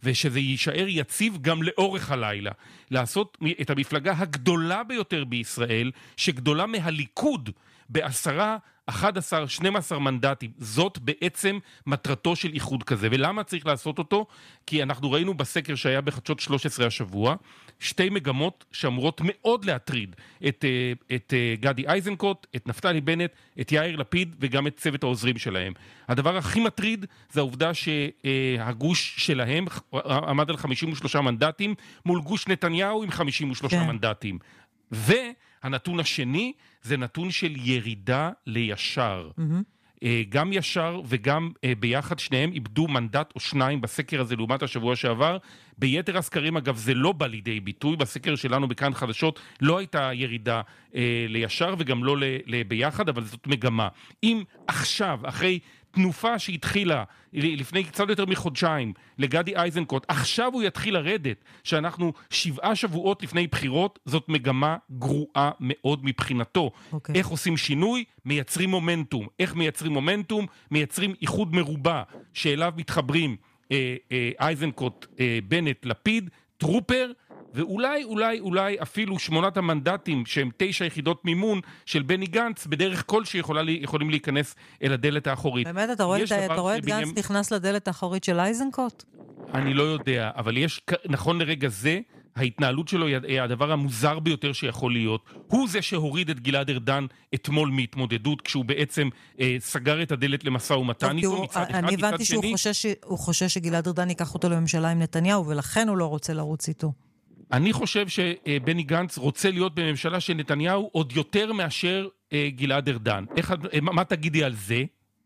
ושזה יישאר יציב גם לאורך הלילה. לעשות את המפלגה הגדולה ביותר בישראל, שגדולה מהליכוד ב10, 11, 12 מנדטים. זאת בעצם מטרתו של איחוד כזה. ולמה צריך לעשות אותו? כי אנחנו ראינו בסקר שהיה בחדשות 13 השבוע, שתי מגמות שאמורות מאוד להטריד את גדי איזנקוט, את נפתלי בנט, את יאיר לפיד וגם את צוות העוזרים שלהם. הדבר הכי מטריד זה העובדה שהגוש שלהם עמד על 53 מנדטים מול גוש נתניהו עם 53 מנדטים. והנתון השני זה נתון של ירידה לישר. גם ישר וגם ביחד שניהם איבדו מנדט או שניים בסקר הזה לעומת השבוע שעבר. ביתר הסקרים אגב זה לא בא לידי ביטוי, בסקר שלנו בכאן חדשות לא הייתה ירידה לישר וגם לא ביחד, אבל זאת מגמה. אם עכשיו, אחרי תנופה שהתחילה לפני קצת יותר מחודשיים לגדי איזנקוט, עכשיו הוא יתחיל לרדת, שאנחנו 7 שבועות לפני בחירות, זאת מגמה גרועה מאוד מבחינתו. איך עושים שינוי? מייצרים מומנטום. איך מייצרים מומנטום? מייצרים איחוד מרובע, שאליו מתחברים איזנקוט, בנט, לפיד, טרופר, ואולי אפילו 8 המנדטים שהם 9 יחידות מימון של בני גנץ, בדרך כל שיכולים להיכנס אל הדלת האחורית. באמת, אתה רואה את גנץ נכנס לדלת האחורית של איזנקוט? אני לא יודע, אבל נכון לרגע זה, ההתנהלות שלו היא הדבר המוזר ביותר שיכול להיות. הוא זה שהוריד את גלעד ארדן אתמול מהתמודדות, כשהוא בעצם סגר את הדלת למשא ומתן איתו. אני הבנתי שהוא חושש שגלעד ארדן ייקח אותו לממשלה עם נתניהו, ולכן הוא לא רוצה לרוץ איתו. אני חושב שבני גנץ רוצה להיות בממשלה של נתניהו עוד יותר מאשר גלעד ארדן. מה תגידי על זה?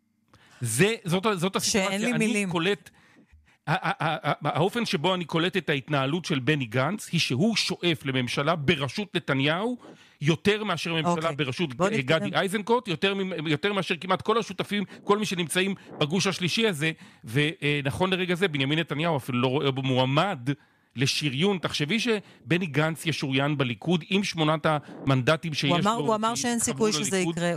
זאת הסיטואציה. אני קולט, האופן שבו אני קולט את ההתנהלות של בני גנץ, היא שהוא שואף לממשלה בראשות נתניהו, יותר מאשר ממשלה בראשות גדי איזנקוט, יותר מאשר כמעט כל השותפים, כל מי שנמצאים בגוש השלישי הזה, ונכון לרגע זה, בנימין נתניהו אפילו לא רואה במועמד, לשריון. תחשבי שבני גנץ ישוריין בליכוד עם 8 המנדטים שיש לו. הוא אמר שאין סיכוי שזה יקרה.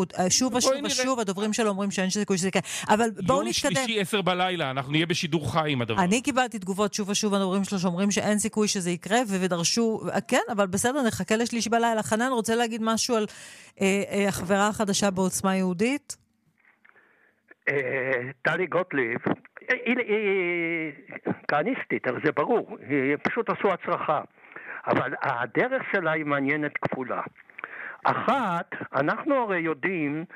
שוב הדוברים שלו אומרים שאין סיכוי שזה יקרה. אבל בואו נתקדם. יום שלישי 10 בלילה, אנחנו נהיה בשידור חי עם הדבר. אני קיבלתי תגובות שוב הדוברים שלו שאומרים שאין סיכוי שזה יקרה, ודרשו, כן, אבל בסדר, נחכה לשלישי בלילה. חנן, רוצה להגיד משהו על החברה החדשה בעוצמה יהודית? טלי גוטליב היא כהניסטית, זה ברור, היא פשוט עשו הצרחה, אבל הדרך שלה היא מעניינת כפולה. אחת, אנחנו הרי יודעים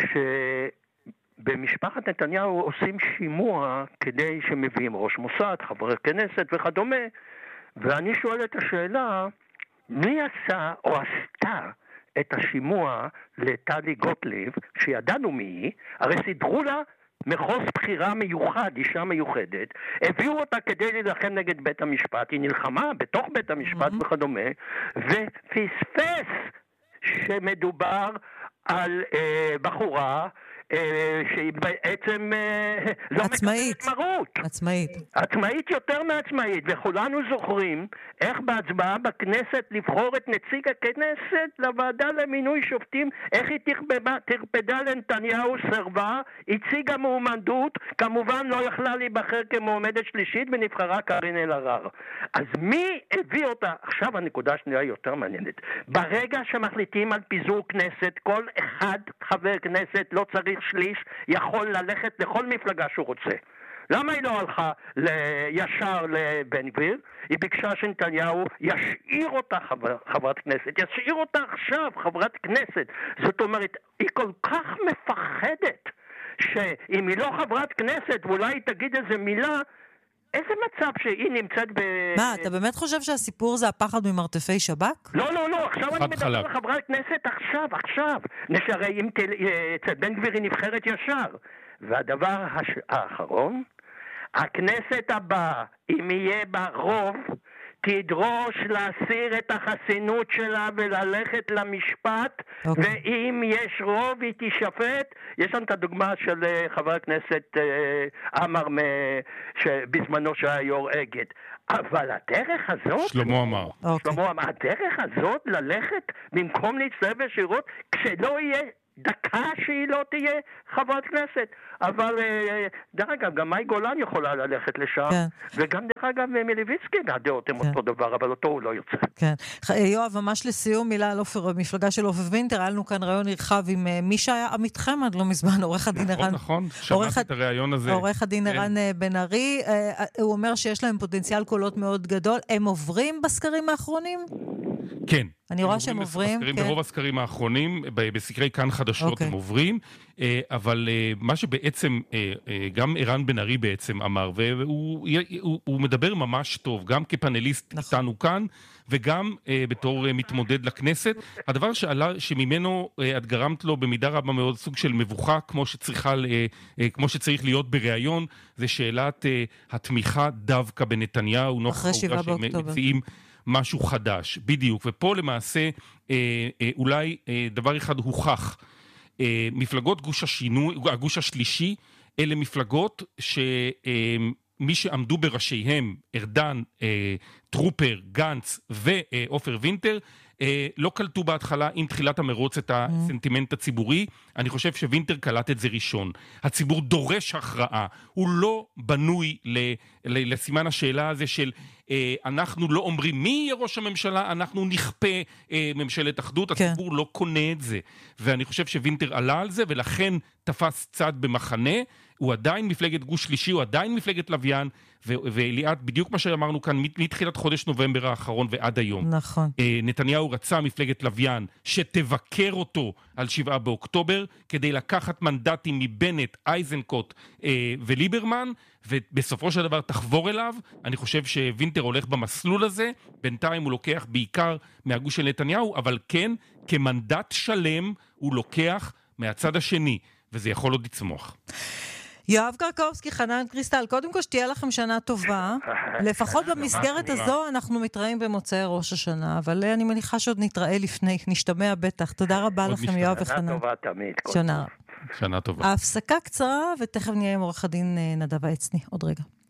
שבמשפחת נתניהו עושים שימוע כדי שמביאים ראש מוסד, חברי כנסת וכדומה, ואני שואל את השאלה, מי עשה או עשתה את השימוע לטלי גוטליב, שידענו מי, הרי סידרו לה מחוז בחירה מיוחד, אישה מיוחדת, הביאו אותה כדי להילחם נגד בית המשפט, היא נלחמה בתוך בית המשפט וכדומה, ופספס שמדובר על בחורה שהיא בעצם לא עצמאית. עצמאית יותר מעצמאית, וכולנו זוכרים איך בהצבעה בכנסת לבחור את נציג הכנסת לוועדה למינוי שופטים, איך היא תרפדה לנתניהו, סרבה, הציגה מועמדות, כמובן לא יכלה להיבחר כמועמדת שלישית ונבחרה קארין אלהרר. אז מי הביא אותה? עכשיו הנקודה השנייה יותר מעניינת. ברגע שמחליטים על פיזור כנסת, כל אחד חבר כנסת לא צריך שליש, יכול ללכת לכל מפלגה שהוא רוצה. למה היא לא הלכה ישר לבן גביר? היא ביקשה שנתניהו ישאיר אותה חברת כנסת, ישאיר אותה עכשיו חברת כנסת. זאת אומרת, היא כל כך מפחדת שאם היא לא חברת כנסת ואולי היא תגיד איזה מילה, איזה מצב שהיא נמצאת מה, אתה באמת חושב שהסיפור זה הפחד ממרתפי שב"כ? לא, עכשיו אני מדבר על חברת כנסת עכשיו. נשארי אם אצל בן גביר היא נבחרת ישר. והדבר האחרון, הכנסת הבאה, אם יהיה בה רוב, תדרוש להסיר את החסינות שלה וללכת למשפט, ואם יש רוב היא תשפט. יש לנו את הדוגמה של חבר הכנסת אמר בזמנו שהיה יו"ר אגד. אבל הדרך הזאת, שלמה אמר, הדרך הזאת ללכת במקום להצטרף ישירות, כשלא יהיה דקה שהיא לא תהיה חברת כנסת. אבל דרך אגב, גם מאי גולן יכולה ללכת לשם, כן. וגם דרך אגב מלביצקי, הדעות הם כן. אותו דבר, אבל אותו הוא לא יוצא. כן. יואב, ממש לסיום, מילה על מפלגה של עופר וינטר, היה לנו כאן רעיון נרחב עם מי שהיה עמיתכם עד לא מזמן, עורך הדין ערן. נכון, שמעתי את הרעיון הזה. עורך הדין ערן בן ארי, הוא אומר שיש להם פוטנציאל קולות מאוד גדול, הם עוברים בסקרים האחרונים? כן. אני רואה שהם עוברים. ברוב הסקרים האחרונים, בסקרי כאן חדשות הם עוברים, אבל מה שבעצם גם ערן בן ארי בעצם אמר, והוא מדבר ממש טוב, גם כפאנליסט איתנו כאן, וגם בתור מתמודד לכנסת. הדבר שעלה, שממנו את גרמת לו במידה רבה מאוד סוג של מבוכה, כמו שצריך להיות בראיון, זה שאלת התמיכה דווקא בנתניהו, נוכח העובדה שמציעים משהו חדש, בדיוק. ופה למעשה אולי דבר אחד הוכח. מפלגות גוש השינוי, הגוש השלישי, אלה מפלגות שמי שעמדו בראשיהם, ארדן, טרופר, גנץ ועופר וינטר, לא קלטו בהתחלה עם תחילת המרוץ את הסנטימנט הציבורי. אני חושב שווינטר קלט את זה ראשון. הציבור דורש הכרעה. הוא לא בנוי לסימן השאלה הזה של אנחנו לא אומרים מי יהיה ראש הממשלה, אנחנו נכפה ממשלת אחדות. הציבור לא קונה את זה. ואני חושב שווינטר עלה על זה, ולכן תפס צד במחנה. הוא עדיין מפלגת גוש שלישי, הוא עדיין מפלגת לוויין, ואליעד, בדיוק מה שאמרנו כאן, מתחילת חודש נובמבר האחרון ועד היום. נכון. נתניהו רצה מפלגת לוויין שתבקר אותו על 7 באוקטובר, כדי לקחת מנדטים מבנט, אייזנקוט וליברמן, ובסופו של דבר תחבור אליו. אני חושב שווינטר הולך במסלול הזה, בינתיים הוא לוקח בעיקר מהגוש של נתניהו, אבל כן, כמנדט שלם הוא לוקח מהצד השני, וזה יכול עוד לצמוח. יואב קרקובסקי, חנן קריסטל, קודם כל שתהיה לכם שנה טובה. לפחות במסגרת הזו אנחנו מתראים במוצאי ראש השנה, אבל אני מניחה שעוד נתראה לפני, נשתמע בטח. תודה רבה לכם, יואב וחנן. שנה טובה תמיד. שנה טובה. ההפסקה קצרה, ותכף נהיה עם עורך הדין נדב העצני. עוד רגע.